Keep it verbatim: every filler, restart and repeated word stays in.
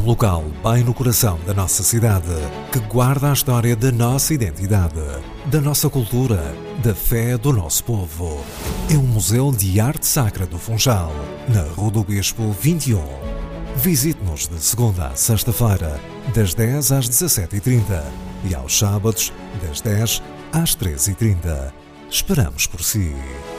local bem no coração da nossa cidade, que guarda a história da nossa identidade, da nossa cultura, da fé do nosso povo. É um museu de arte sacra do Funchal, na Rua do Bispo vinte e um. Visite-nos de segunda a sexta-feira, das dez às dezassete e trinta e aos sábados, das dez às treze e trinta. Esperamos por si.